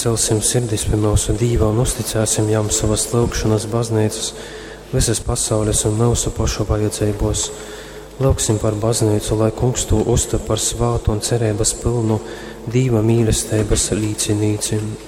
celsim sirdis pie mūsu Dīva un uzticēsim jām savas lūgšanas baznīcas, visas pasaules un mūsu pašu vajadzībos. Lūgsim par baznīcu, lai Kungs to uztur par svātu un cerības pilnu Dīva mīlestības līdzinīci.